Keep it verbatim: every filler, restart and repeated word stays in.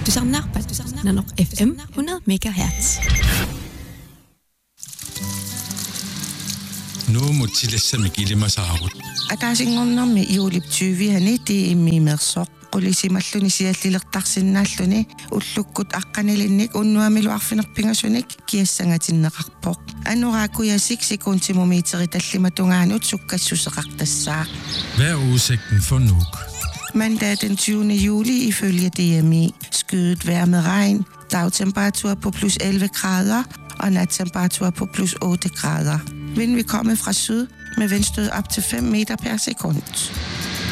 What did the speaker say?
Tusanarpat, Nanok F M hundrede megahertz. Nu må tillæsse kilmasaagut. Akaasinngornermi iuliptyuviani tiimmiimersoq qulisimalluni siallilertarsinnaalluni ullukkut aqqanilinnik unnuamiluarfinerpingasunik kiassangatinneqarpoq anuraakuyasik sekuntimumiiteri tallimatungaanut sukkassuseqartassaa. Hvad er udsigten for nu? Mandag den tyvende juli ifølge D M I skyet vejr med regn, dagtemperatur på plus elleve grader og nattemperatur på plus otte grader. Vinden vil komme fra syd med vindstød op til fem meter per sekund.